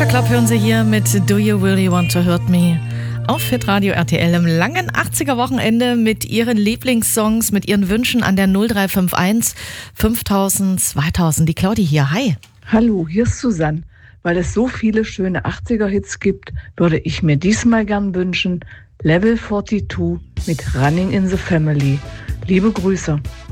Culture Club hören Sie hier mit Do You Really Want to Hurt Me? Auf Hitradio RTL im langen 80er-Wochenende mit Ihren Lieblingssongs, mit Ihren Wünschen an der 0351 5000 2000. Die Claudi hier, hi. Hallo, hier ist Susanne. Weil es so viele schöne 80er-Hits gibt, würde ich mir diesmal gern wünschen Level 42 mit Running in the Family. Liebe Grüße.